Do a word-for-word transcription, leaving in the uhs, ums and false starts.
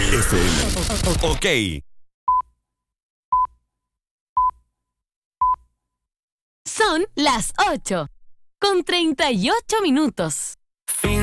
F M. Ok. Son las ocho, con treinta y ocho minutos.